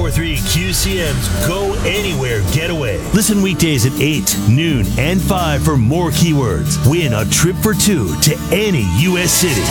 94.3 QCM's Go Anywhere Getaway. Listen weekdays at 8, noon, and 5 for more keywords. Win a trip for two to any U.S. city.